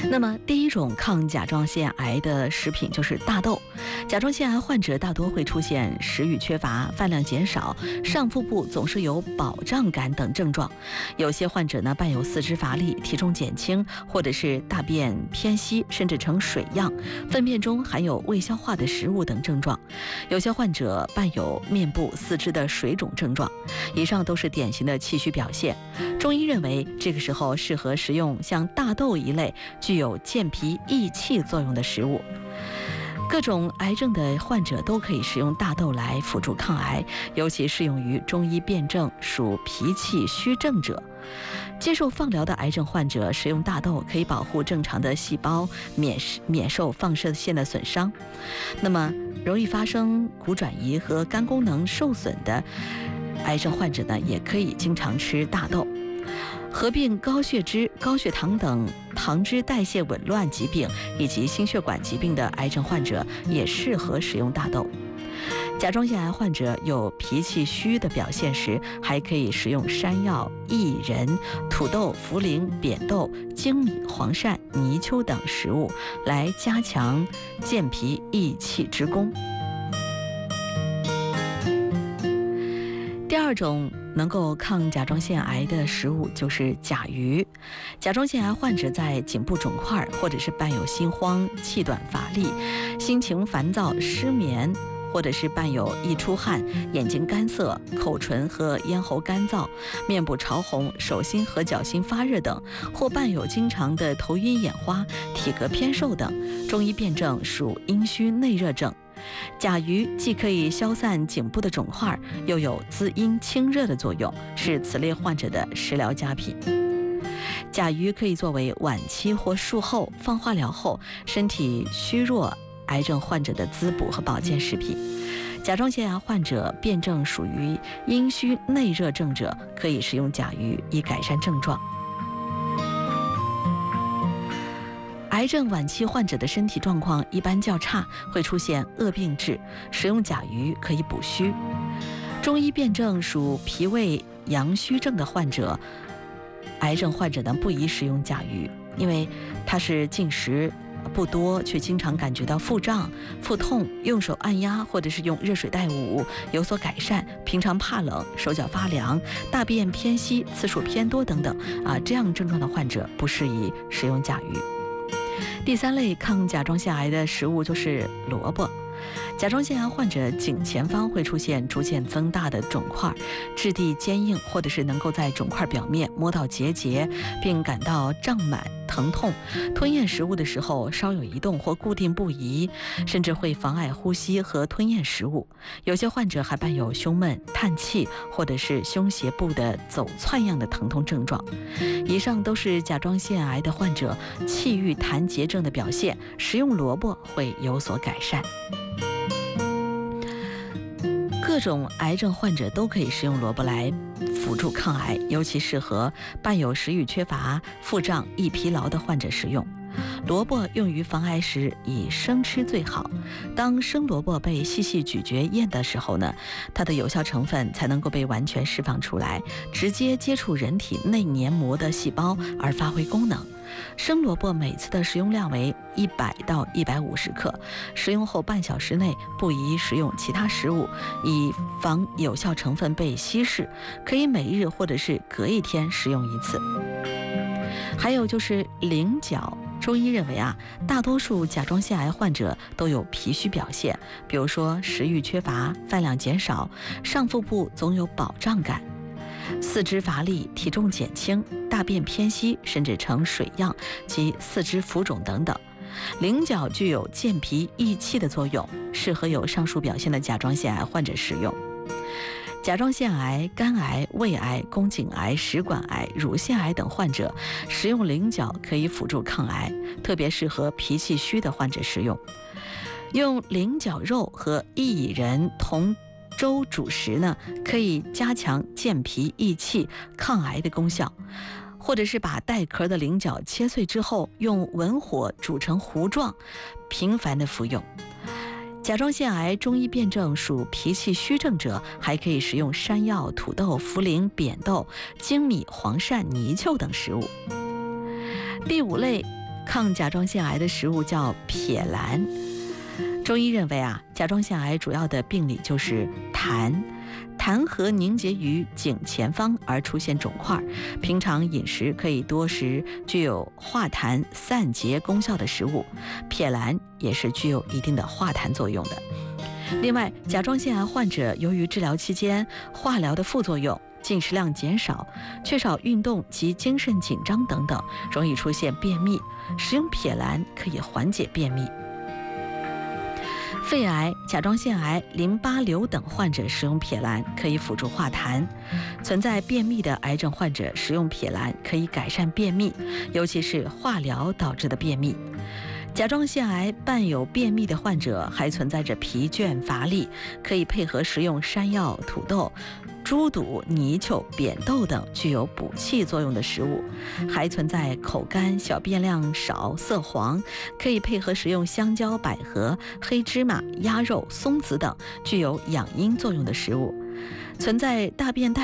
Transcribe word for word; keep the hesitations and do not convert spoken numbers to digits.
那么第一种抗甲状腺癌的食品就是大豆。甲状腺癌患者大多会出现食欲缺乏、饭量减少、上腹部总是有饱胀感等症状。有些患者呢伴有四肢乏力、体重减轻，或者是大便偏稀，甚至呈水样，粪便中含有未消化的食物等症状。有些患者伴有面部、四肢的水肿症状。以上都是典型的气虚表现。中医认为，这个时候适合食用像大豆一类具有健脾益气作用的食物。各种癌症的患者都可以食用大豆来辅助抗癌，尤其适用于中医辨证属脾气虚症者。接受放疗的癌症患者食用大豆可以保护正常的细胞免免受放射线的损伤。那么容易发生骨转移和肝功能受损的癌症患者呢，也可以经常吃大豆。合并高血脂、高血糖等糖脂代谢紊乱疾病以及心血管疾病的癌症患者也适合使用大豆。甲状腺癌患者有脾气虚的表现时，还可以食用山药、薏仁、土豆、茯苓、扁豆、粳米、黄鳝、泥鳅等食物来加强健脾益气之功。第二种能够抗甲状腺癌的食物就是甲鱼。甲状腺癌患者在颈部肿块，或者是伴有心慌、气短乏力、心情烦躁、失眠，或者是伴有易出汗、眼睛干涩、口唇和咽喉干燥、面部潮红、手心和脚心发热等，或伴有经常的头晕眼花、体格偏瘦等，中医辨证属阴虚内热症。甲鱼既可以消散颈部的肿块，又有滋阴清热的作用，是此类患者的食疗佳品。甲鱼可以作为晚期或术后放化疗后身体虚弱癌症患者的滋补和保健食品。甲状腺癌患者辨证属于阴虚内热症者，可以食用甲鱼以改善症状。癌症晚期患者的身体状况一般较差，会出现恶病质，食用甲鱼可以补虚。中医辨证属脾胃阳虚症的患者，癌症患者呢不宜食用甲鱼，因为它是进食不多，却经常感觉到腹胀、腹痛，用手按压或者是用热水袋捂有所改善，平常怕冷、手脚发凉、大便偏稀、次数偏多等等啊，这样症状的患者不适宜食用甲鱼。第三类抗甲状腺癌的食物就是萝卜。甲状腺癌患者颈前方会出现逐渐增大的肿块，质地坚硬，或者是能够在肿块表面摸到结节，并感到胀满、疼痛。吞咽食物的时候稍有移动或固定不移，甚至会妨碍呼吸和吞咽食物。有些患者还伴有胸闷、叹气，或者是胸胁部的走窜样的疼痛症状。以上都是甲状腺癌的患者气郁痰结症的表现，食用萝卜会有所改善。各种癌症患者都可以食用萝卜来辅助抗癌，尤其适合伴有食欲缺乏、腹胀、易疲劳的患者食用。萝卜用于防癌时以生吃最好。当生萝卜被细细咀嚼咽的时候呢，它的有效成分才能够被完全释放出来，直接接触人体内黏膜的细胞而发挥功能。生萝卜每次的食用量为一百到一百五十克，食用后半小时内不宜食用其他食物，以防有效成分被稀释。可以每日或者是隔一天食用一次。还有就是菱角。中医认为啊，大多数甲状腺癌患者都有脾虚表现，比如说食欲缺乏、饭量减少、上腹部总有饱胀感、四肢乏力、体重减轻、大便偏稀，甚至呈水样及四肢浮肿等等。菱角具有健脾益气的作用，适合有上述表现的甲状腺癌患者食用。甲状腺癌、肝癌、胃癌、宫颈癌、食管癌、乳腺癌等患者食用菱角可以辅助抗癌，特别适合脾气虚的患者食用。用菱角肉和薏仁同粥煮食呢，可以加强健脾益气、抗癌的功效。或者是把带壳的菱角切碎之后，用文火煮成糊状，频繁的服用。甲状腺癌中医辨证属脾气虚症者，还可以食用山药、土豆、茯苓、扁豆、粳米、黄鳝、泥鳅等食物。第五类抗甲状腺癌的食物叫撇兰。中医认为啊，甲状腺癌主要的病理就是痰，痰核凝结于颈前方而出现肿块。平常饮食可以多食具有化痰散结功效的食物，撇兰也是具有一定的化痰作用的。另外，甲状腺癌患者由于治疗期间化疗的副作用、进食量减少、缺少运动及精神紧张等等，容易出现便秘，食用撇兰可以缓解便秘。肺癌、甲状腺癌、淋巴瘤等患者食用撇兰可以辅助化痰。存在便秘的癌症患者食用撇兰可以改善便秘，尤其是化疗导致的便秘。甲状腺癌伴有便秘的患者还存在着疲倦乏力，可以配合食用山药、土豆、猪肚、泥鳅、扁豆等具有补气作用的食物。还存在口干、小便量少、色黄，可以配合食用香蕉、百合、黑芝麻、鸭肉、松子等具有养阴作用的食物。存在大便带